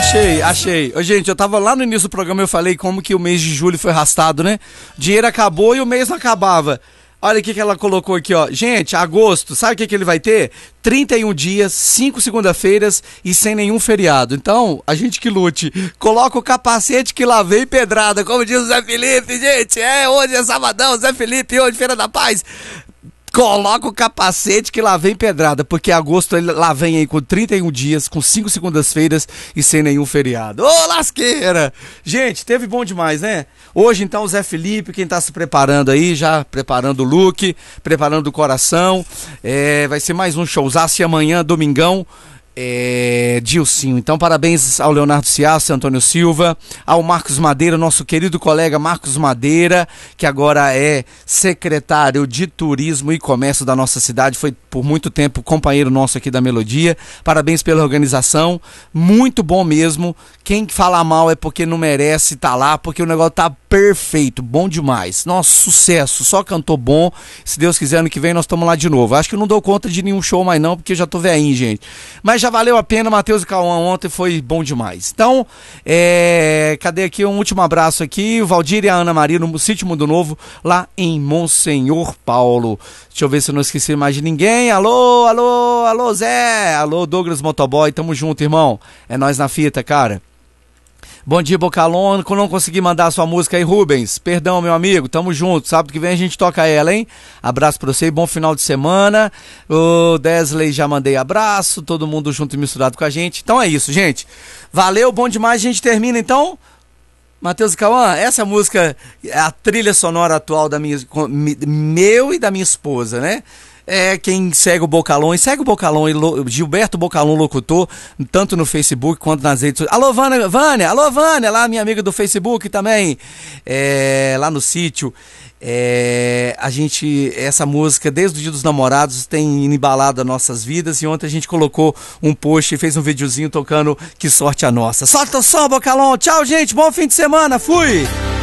Achei. Ô, gente, eu tava lá no início do programa, eu falei como que o mês de julho foi arrastado, né? O dinheiro acabou e o mês não acabava. Olha o que ela colocou aqui, ó. Gente, agosto, sabe o que ele vai ter? 31 dias, 5 segunda-feiras e sem nenhum feriado. Então, a gente que lute. Coloca o capacete que lá vem pedrada, como diz o Zé Felipe, gente. Hoje é sabadão, Zé Felipe, hoje Feira da Paz. Coloca o capacete que lá vem pedrada, porque agosto ele lá vem aí com 31 dias, com 5 segundas-feiras e sem nenhum feriado. Ô, lasqueira! Gente, teve bom demais, né? Hoje, então, o Zé Felipe, quem tá se preparando aí, já preparando o look, preparando o coração. Vai ser mais um showzaço e amanhã, domingão, Dilcinho. Então, parabéns ao Leonardo Ciaça, Antônio Silva, ao Marcos Madeira, nosso querido colega Marcos Madeira, que agora é secretário de Turismo e Comércio da nossa cidade, foi por muito tempo companheiro nosso aqui da Melodia. Parabéns pela organização, muito bom mesmo. Quem fala mal é porque não merece estar lá, porque o negócio tá perfeito, bom demais. Nossa, sucesso, só cantor bom. Se Deus quiser, ano que vem nós estamos lá de novo. Acho que eu não dou conta de nenhum show mais não, porque já tô velhinho, gente. Mas já valeu a pena, Matheus e Cauã ontem foi bom demais. Então, cadê aqui um último abraço aqui, o Valdir e a Ana Maria no Sítio Mundo Novo, lá em Monsenhor Paulo. Deixa eu ver se eu não esqueci mais de ninguém. Alô, Zé. Alô, Douglas Motoboy, tamo junto, irmão. É nós na fita, cara. Bom dia, Bocalon. Não consegui mandar a sua música aí, Rubens. Perdão, meu amigo. Tamo junto. Sábado que vem a gente toca ela, hein? Abraço pra você e bom final de semana. O Desley já mandei abraço. Todo mundo junto e misturado com a gente. Então é isso, gente. Valeu, bom demais. A gente termina, então. Matheus e Cauã, essa música é a trilha sonora atual meu e da minha esposa, né? Quem segue o Bocalon, Gilberto Bocalon Locutor, tanto no Facebook quanto nas redes sociais. Alô, Vânia, lá minha amiga do Facebook também, lá no sítio. Essa música, desde o Dia dos Namorados, tem embalado as nossas vidas, e ontem a gente colocou um post e fez um videozinho tocando Que Sorte a Nossa. Solta o som, Bocalon. Tchau, gente, bom fim de semana, fui!